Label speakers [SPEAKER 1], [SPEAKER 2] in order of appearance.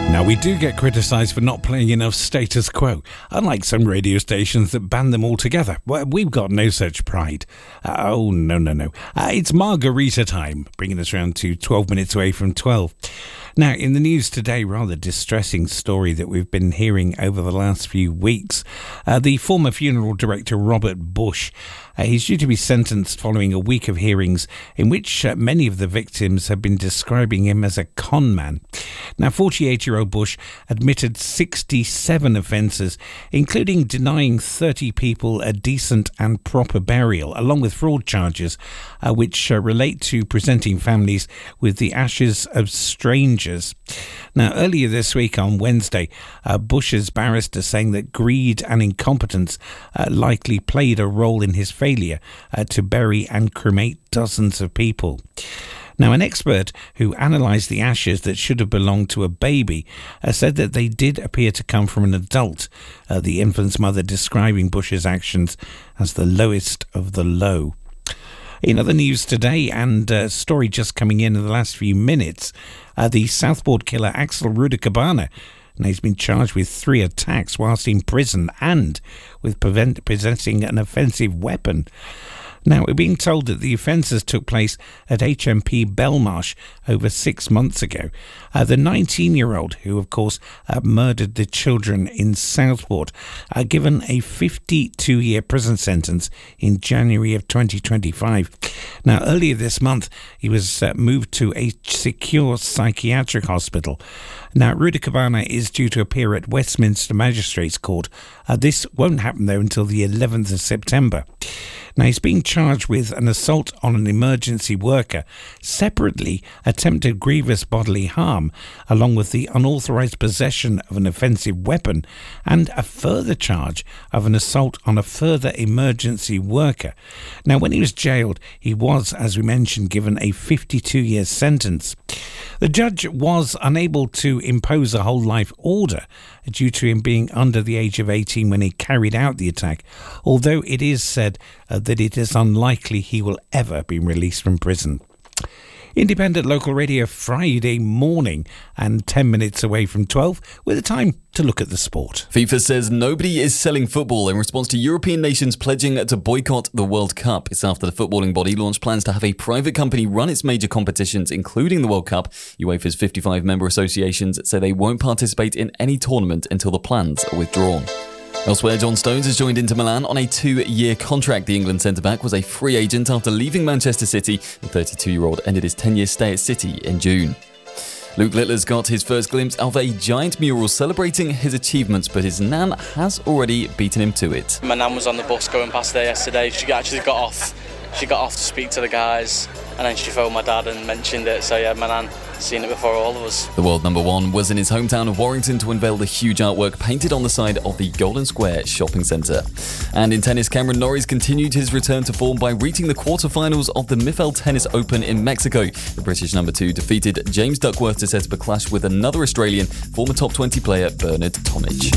[SPEAKER 1] Now, we do get criticised for not playing enough Status Quo, unlike some radio stations that ban them altogether. Well, we've got no such pride. No. It's Margarita time, bringing us round to 12 minutes away from 12. Now, in the news today, rather distressing story that we've been hearing over the last few weeks. The former funeral director, Robert Bush, he's due to be sentenced following a week of hearings in which many of the victims have been describing him as a con man. Now, 48-year-old Bush admitted 67 offences, including denying 30 people a decent and proper burial, along with fraud charges, which relate to presenting families with the ashes of strangers. Now, earlier this week on Wednesday, Bush's barrister saying that greed and incompetence likely played a role in his failure to bury and cremate dozens of people. Now, an expert who analysed the ashes that should have belonged to a baby said that they did appear to come from an adult, the infant's mother describing Bush's actions as the lowest of the low. In other news today, and a story just coming in the last few minutes, the Southport killer Axel Rudakabana. Now, he's been charged with 3 attacks whilst in prison and with possessing an offensive weapon. Now, we're being told that the offences took place at HMP Belmarsh over 6 months ago. The 19-year-old, who, of course, murdered the children in Southport, given a 52-year prison sentence in January of 2025. Now, earlier this month, he was moved to a secure psychiatric hospital. Now, Rudakabana is due to appear at Westminster Magistrates Court. This won't happen, though, until the 11th of September. Now, he's being charged with an assault on an emergency worker, separately attempted grievous bodily harm, along with the unauthorised possession of an offensive weapon, and a further charge of an assault on a further emergency worker. Now, when he was jailed, he was, as we mentioned, given a 52-year sentence. The judge was unable to impose a whole life order due to him being under the age of 18 when he carried out the attack, although it is said that it is unlikely he will ever be released from prison. Independent local radio Friday morning and 10 minutes away from 12 with a time to look at the sport.
[SPEAKER 2] FIFA says nobody is selling football in response to European nations pledging to boycott the World Cup. It's after the footballing body launched plans to have a private company run its major competitions, including the World Cup. UEFA's 55 member associations say they won't participate in any tournament until the plans are withdrawn. Elsewhere, John Stones has joined Inter Milan on a 2-year contract. The England centre-back was a free agent after leaving Manchester City. The 32-year-old ended his 10-year stay at City in June. Luke Littler's got his first glimpse of a giant mural celebrating his achievements, but his nan has already beaten him to it.
[SPEAKER 3] My nan was on the bus going past there yesterday. She actually got off. She got off to speak to the guys, and then she phoned my dad and mentioned it. So yeah, my nan seen it before all of us.
[SPEAKER 2] The world number one was in his hometown of Warrington to unveil the huge artwork painted on the side of the Golden Square shopping centre. And in tennis, Cameron Norrie continued his return to form by reaching the quarterfinals of the Mifel Tennis Open in Mexico. The British number 2 defeated James Duckworth to set up a clash with another Australian, former top 20 player Bernard Tomic.